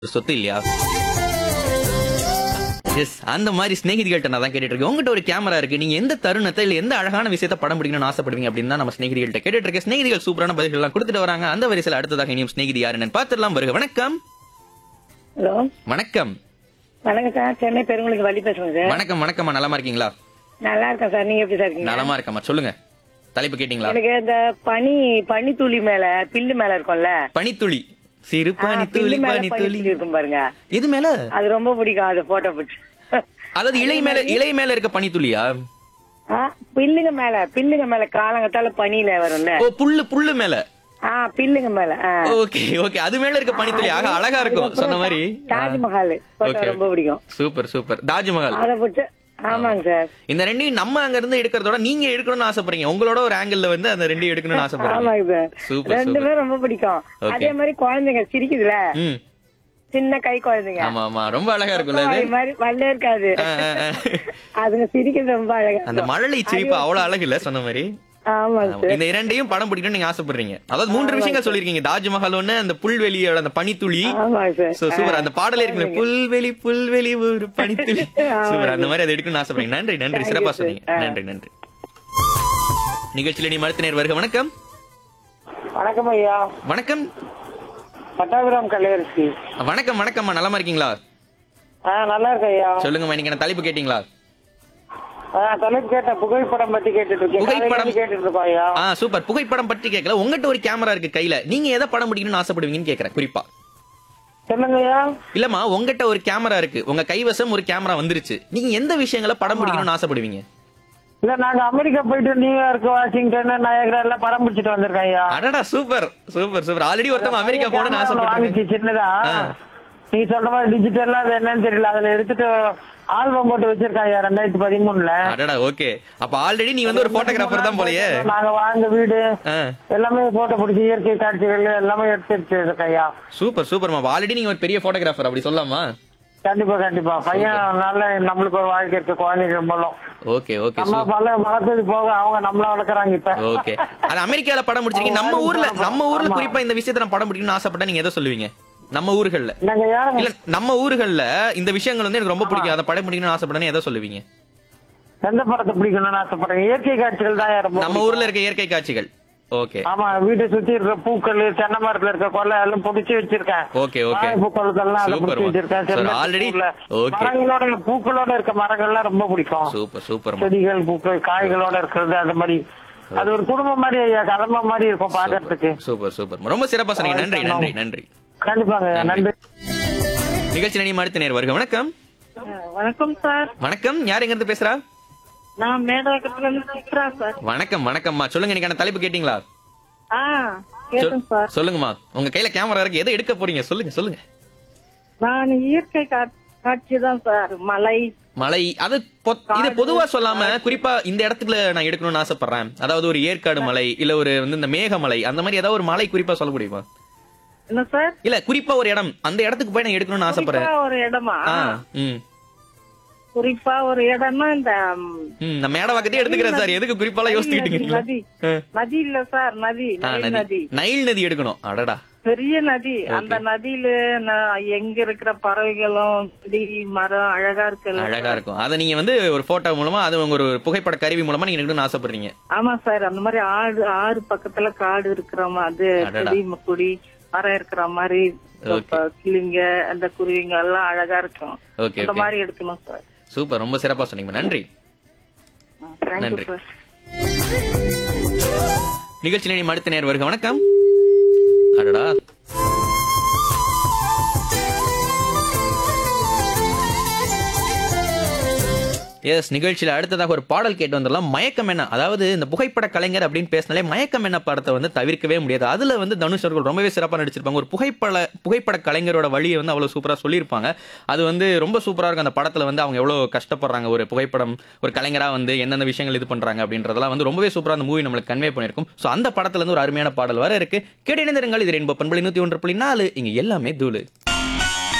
சொத்து இல்லையா? எஸ், அந்த மாதிரி சிநேகிதிகள்ட்ட நான் தான் கேட்டுட்டு இருக்கேன். உங்ககிட்ட ஒரு கேமரா இருக்கு, நீங்க எந்த தருணத்தை இல்ல எந்த அழகான விஷயத்தை படம் பிடிக்கணும்னு ஆசைப்படுவீங்க அப்படின்னு தான் நம்ம சிநேகிதிகள்ட்ட கேட்டுட்டு இருக்கேன். சிநேகிதிகள் சூப்பரான பதில்கள் எல்லாம் கொடுத்துட்டு வராங்க. அந்த வரிசையில் அடுத்ததாக இனியும் சிநேகிதி யாருன்னு பார்த்துடலாம். வருக. வணக்கம். ஹலோ, வணக்கம். வணக்கம் சார். சென்னை பெருங்குளுக்கு வழி பேசுறேன் சார். வணக்கம். வணக்கம்மா, நலமா இருக்கீங்களா? நல்லா இருக்கேன் சார். நீங்க எப்படி சார் இருக்கீங்க? நலமா இருக்கம்மா. சொல்லுங்க, தலைப்பு கேட்டீங்களா? எனக்கு இந்த பனி துளி மேல பில்லு மேல இருக்கும்ல, பனித்துளி, சிறு பில்லு பனித்துளி, மேல பனித்துளி பனி இருக்கும் பாருங்க, இது மேல, அது ரொம்ப பிடிக்கும். அது போட்டோ பிடிச்சி அதாவது இலை மேல இருக்க பனித்துளியா? பில்லுங்க மேல காலங்கத்தால பனியில வரும்ல. ஓ, புல்லு மேல. பில்லுங்க மேல. ஓகே ஓகே, அது மேல இருக்க பனித்துளி ஆக அழகா இருக்கும். சொன்ன மாதிரி தாஜ்மஹால் போட்டோ ரொம்ப பிடிக்கும். Super super. தாஜ்மஹால். அதை பிடிச்ச. ஆமாங்க சார். இந்த ரெண்டையும் நம்ம அங்க இருந்து எடுக்கிறதோட நீங்க எடுக்கணும்னு ஆசைப்படுறீங்க. உங்களோட ஒரு ஆங்கிள் வந்து அந்த ரெண்டையும் எடுக்கணும்னு ஆசைப்படுறீங்க. ஆமாங்க சார். சூப்பர் ரெண்டுமே சூப்பர். ரொம்ப பிடிக்கும். Okay. அதே மாதிரி குழந்தைங்க சிரிக்குதுல, ம், சின்ன கை குழந்தைங்க, ஆமா ஆமா, ரொம்ப அழகா இருக்கும்ல அது அது. மாதிரி வல்லே இருக்காது. அதுங்க சிரிக்கிறது ரொம்ப அழகா அந்த இருக்கும். மழலை சிரிப்பு அவ்வளவு அழகு இல்ல, சொன்ன மாதிரி. ஆமாங்க சார். இந்த இரண்டையும் படம் பிடிக்கணும்னு நீங்க ஆசைப்படுறீங்க. அதாவது 3 விஷயங்கள் சொல்லிருக்கீங்க. தாஜ்மஹால் ஒண்ணு, அந்த புல்வெளியோட அந்த பனித்துளி. ஆமாங்க சார். சூப்பர். அந்த பாடலே இருக்குல்ல, புல்வெளி ஒரு பனித்துளி. சூப்பர். அந்த மாதிரி அதை எடுக்கணும்னு ஆசைப்படுறீங்க. நன்றி நன்றி, சிறப்பா சொன்னீங்க. நன்றி நன்றி. நிகழ்ச்சியில நீ மறுத்த நேர். வருக. வணக்கம். வணக்கம் ஐயா. வணக்கம். பட்டாபிராம் கலையரசி. வணக்கம் வணக்கம்மா, நலமா இருக்கீங்களா? நல்லா இருக்கு ஐயா. சொல்லுங்கம்மா, இன்னைக்கு என்ன தலைப்பு கேட்டீங்களா? தலைப்பு கேட்ட புகைப்படம் பத்தி கேட்டுட்டு இருக்கேன். புகைப்படம் கேட்டுட்டு இருக்கோம் ஐயா. சூப்பர். புகைப்படம் பற்றி கேட்கல, உங்ககிட்ட ஒரு கேமரா இருக்கு கையில, நீங்க எதை படம் பிடிக்கணும்னு ஆசைப்படுவீங்கன்னு கேக்குறேன் குறிப்பா. சொல்லுங்க ஐயா. இல்லம்மா, உங்ககிட்ட ஒரு கேமரா இருக்கு, உங்க கைவசம் ஒரு கேமரா வந்துருச்சு, நீங்க எந்த விஷயங்களை படம் பிடிக்கணும்னு ஆசைப்படுவீங்க? இல்ல, நாங்க அமெரிக்கா போயிட்டு நியூயார்க், வாஷிங்டன், நயகரா எல்லாம் படம் பிடிச்சிட்டு வந்திருக்கேன் ஐயா. அடடா, சூப்பர் சூப்பர் சூப்பர். ஆல்ரெடி ஒருத்தவங்க அமெரிக்கா போகணும்னு ஆசைப்படுறாங்க. வாங்கிச்சு சின்னதா. நீ சொல்ற மாதிரி டிஜிட்டலா அது என்னன்னு தெரியல, அதுல எடுத்துட்டு ஆல்பம் போட்டு வச்சிருக்கேன் ஐயா 2013ல. அடடா, ஓகே. அப்ப ஆல்ரெடி நீ வந்து ஒரு போட்டோகிராஃபர் தான் போலயே. நாங்க வாழ்ந்த வீடு எல்லாமே போட்டோ பிடிச்சி இயற்கை காட்சிகள் எல்லாமே எடுத்து வச்சிருக்கேன் ஐயா. சூப்பர் சூப்பர்மா. ஆல்ரெடி நீங்க ஒரு பெரிய போட்டோகிராஃபர், அப்படி சொல்லலாமா? கண்டிப்பா கண்டிப்பா. பையன் நல்ல நம்மளுக்கு ஒரு வாழ்க்கை இருக்கு, குழந்தைங்க மூலம் ஓகே ஓகே. நம்ம வளர்த்தது போக அவங்க நம்மள வளர்க்குறாங்க இப்ப. ஓகே. அது அமெரிக்கால படம் பிடிச்சிருக்கீங்க. நம்ம ஊர்ல குறிப்பா இந்த விஷயத்தை நான் படம் பிடிக்கணும்னு ஆசைப்பட்டா நீங்க எதை சொல்லுவீங்க? நம்ம ஊர்கள்ல இல்ல, நம்ம ஊர்கள்ல இந்த விஷயங்கள் வந்து எனக்கு ரொம்ப பிடிக்கும், அதை படம் பிடிக்கணும்னு ஆசைப்பட்டா எதை சொல்லுவீங்க? எந்த படத்தை பிடிக்கணும்னு ஆசைப்படுறேன்? இயற்கை காட்சிகள் தான் ரொம்ப நம்ம ஊர்ல இருக்க இயற்கை காட்சிகள். ஓகே. ஆமா, வீட்டை சுத்தி இருக்க பூக்கள், தென்னை மரத்துல இருக்க கொலை எல்லாம் பிடிச்சி வச்சிருக்கேன். Okay okay. பூக்களெல்லாம் அதை பிடிச்சி வச்சிருக்கேன். ஆல்ரெடி மரங்களோட பூக்களோட இருக்க மரங்கள்லாம் ரொம்ப பிடிக்கும். Super super. செடிகள், பூக்கள், காய்களோட இருக்கிறது, அந்த மாதிரி அது ஒரு குடும்பம் மாதிரி ஐயா, கதம்ப மாதிரி இருக்கும் பாக்குறதுக்கு. Super super. ரொம்ப சிறப்பா சொன்னீங்க. நன்றி நன்றி நன்றி. கண்டிப்பாங்க, நன்றி. நிகழ்ச்சி நீ அடுத்த நேர். வருக. வணக்கம். வணக்கம் சார். வணக்கம். யார் எங்க இருந்து பேசுறா? நான் மேடவாக்கத்துல இருந்து சித்ரா சார். வணக்கம் வணக்கம்மா. சொல்லுங்க, இன்னைக்கான தலைப்பு கேட்டீங்களா? கேட்டேன் சார். சொல்லுங்கம்மா, உங்க கையில கேமரா இருக்கு, எதை எடுக்க போறீங்க? சொல்லுங்க சொல்லுங்க. நான் இயற்கை காட்சி தான் சார். மலை. அது இது பொதுவா சொல்லாம குறிப்பா இந்த இடத்துல நான் எடுக்கணும்னு ஆசைப்படுறேன். அதாவது ஒரு ஏற்காடு மலை, இல்ல ஒரு வந்து இந்த மேகமலை, அந்த மாதிரி ஏதாவது ஒரு மலை குறிப்பா சொல்ல முடியுமா? என்ன சார்? இல்ல, குறிப்பா ஒரு இடம், அந்த இடத்துக்கு போய் நான் எடுக்கணும்னு ஆசைப்படுறேன். ஒரு இடமா? ம், குறிப்பா ஒரு இடம்னா இந்த நான் மேடவாக்கத்தையே எடுத்துக்கிறேன் சார். எதுக்கு குறிப்பாலாம் யோசிச்சுக்கிட்டீங்க? நதி இல்ல சார், நதி. நைல் நதி எடுக்கணும். அடடா, பெரிய நதி. அந்த நதியில எங்க இருக்கிற பறவைகளும் செடி மரம் அழகா இருக்கு. அழகா இருக்கும். அத நீங்க வந்து ஒரு போட்டோ மூலமா, அது உங்க ஒரு புகைப்பட கருவி மூலமா நீங்க எடுக்கணும்னு ஆசைப்படுறீங்க. ஆமா சார். அந்த மாதிரி ஆறு பக்கத்துல காடு இருக்கிற மாதிரி, செடி கொடி மரம் இருக்கிற மாதிரி, கிளிங்க அந்த குருவிங்க எல்லாம் அழகா இருக்கும். அந்த மாதிரி எடுக்கணும் சார். சூப்பர். ரொம்ப சிறப்பா சொன்னீங்க. நன்றி நன்றி. நிகழ்ச்சி நீ அடுத்த நேர். வருக. வணக்கம். அடடா, எஸ், நிகழ்ச்சியில அடுத்ததாக ஒரு பாடல் கேட்டு வந்துடலாம். மயக்கம் என்ன, அதாவது இந்த புகைப்பட கலைஞர் அப்படின்னு பேசினாலே மயக்கம் என்ன படத்தை வந்து தவிர்க்கவே முடியாது. அதுல வந்து தனுஷ் அவர்கள் ரொம்பவே சிறப்பாக நடிச்சிருப்பாங்க. ஒரு புகைப்பட கலைஞரோட வழியை வந்து அவ்வளவு சூப்பரா சொல்லியிருப்பாங்க. அது வந்து ரொம்ப சூப்பரா இருக்கும். அந்த படத்துல வந்து அவங்க எவ்வளவு கஷ்டப்படுறாங்க, ஒரு புகைப்படம் ஒரு கலைஞரா வந்து எந்தெந்த விஷயங்கள் இது பண்றாங்க அப்படின்றதெல்லாம் வந்து ரொம்பவே சூப்பரா அந்த மூவி நம்மளுக்கு கன்வே பண்ணிருக்கும். சோ அந்த படத்துல இருந்து ஒரு அருமையான பாடல் வர இருக்கு. கேட்டு இணைந்திருங்கள். இது ரெயின்போ பண்பலை 101.4. இங்க எல்லாமே தூளு.